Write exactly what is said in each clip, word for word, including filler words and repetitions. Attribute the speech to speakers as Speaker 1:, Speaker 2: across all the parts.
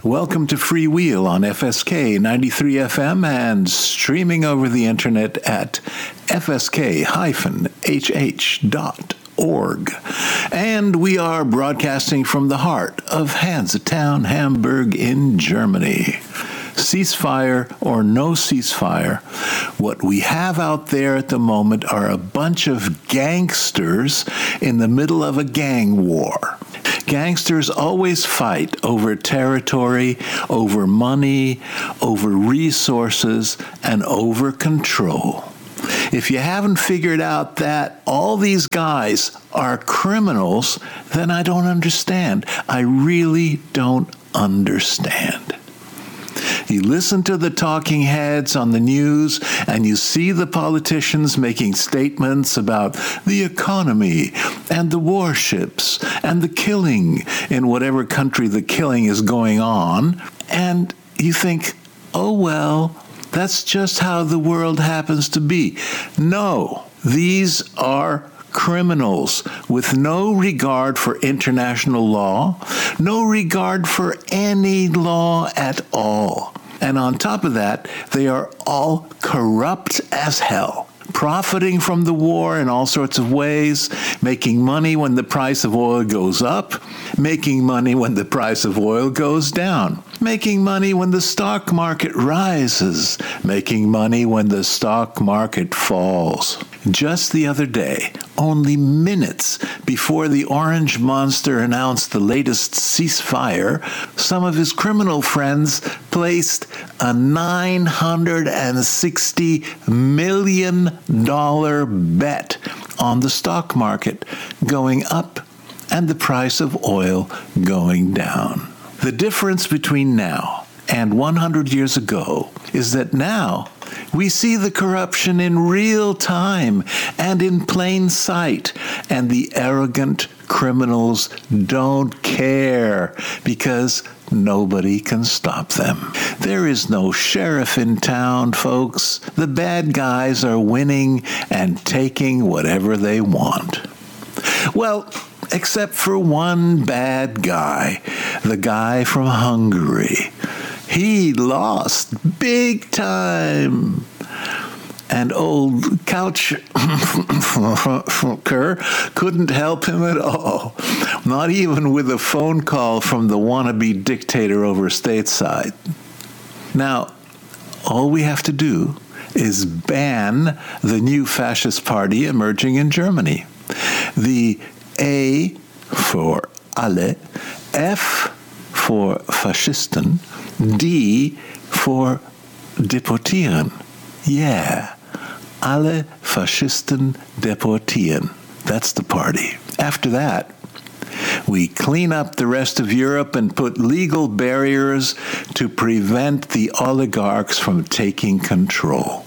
Speaker 1: Welcome to Freewheel on F S K ninety-three F M and streaming over the internet at f s k dash h h dot org. And we are broadcasting from the heart of Hansetown, Hamburg in Germany. Ceasefire or no ceasefire, what we have out there at the moment are a bunch of gangsters in the middle of a gang war. Gangsters always fight over territory, over money, over resources, and over control. If you haven't figured out that all these guys are criminals, then I don't understand. I really don't understand. You listen to the talking heads on the news, and you see the politicians making statements about the economy and the warships and the killing in whatever country the killing is going on, and you think, oh, well, that's just how the world happens to be. No, these are criminals with no regard for international law, no regard for any law at all. And on top of that, they are all corrupt as hell, profiting from the war in all sorts of ways, making money when the price of oil goes up, making money when the price of oil goes down, making money when the stock market rises, making money when the stock market falls. Just the other day, only minutes before the Orange Monster announced the latest ceasefire, some of his criminal friends placed a nine hundred sixty million dollars bet on the stock market going up and the price of oil going down. The difference between now and one hundred years ago is that now we see the corruption in real time and in plain sight, and the arrogant criminals don't care because nobody can stop them. There is no sheriff in town, folks. The bad guys are winning and taking whatever they want. Well, except for one bad guy, the guy from Hungary. He lost big time. And old Couch Kerr couldn't help him at all, not even with a phone call from the wannabe dictator over stateside. Now, all we have to do is ban the new fascist party emerging in Germany. The A for alle, F for Faschisten, D for deportieren. Yeah, alle Faschisten deportieren. That's the party. After that, we clean up the rest of Europe and put legal barriers to prevent the oligarchs from taking control.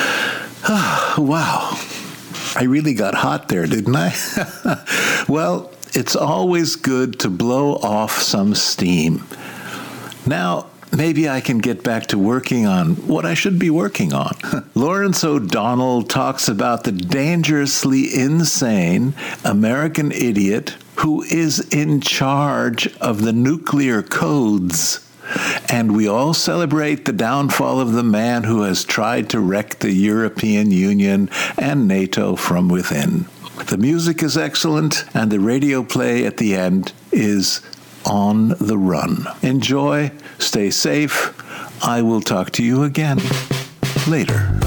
Speaker 1: Wow. I really got hot there, didn't I? Well, it's always good to blow off some steam. Now, maybe I can get back to working on what I should be working on. Lawrence O'Donnell talks about the dangerously insane American idiot who is in charge of the nuclear codes. And we all celebrate the downfall of the man who has tried to wreck the European Union and NATO from within. The music is excellent, and the radio play at the end is On the Run. Enjoy, stay safe. I will talk to you again later.